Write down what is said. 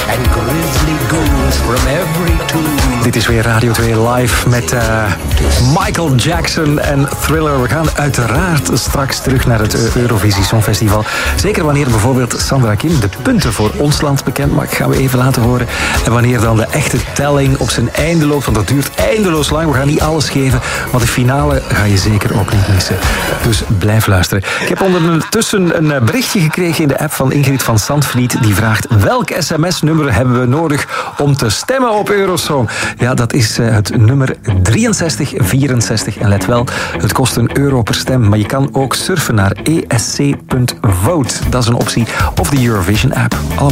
and grizzly ghouls from every tomb. Dit is weer Radio 2 live met Michael Jackson en Thriller. We gaan uiteraard straks terug naar het Eurovisie Songfestival. Zeker wanneer bijvoorbeeld Sandra Kim de punten voor ons land bekend maakt, gaan we even laten horen. En wanneer dan de echte telling op zijn einde loopt, want dat duurt eindeloos lang. We gaan niet alles geven, maar de finale ga je zeker ook niet missen. Dus blijf luisteren. Ik heb ondertussen een berichtje gekregen in de app van Ingrid van Zandvliet. Die vraagt: welk sms-nummer hebben we nodig om te stemmen op Eurosong? Ja, dat is het nummer 6364. En let wel, het kost €1 per stem. Maar je kan ook surfen naar esc.vote. Dat is een optie. Of de Eurovision app.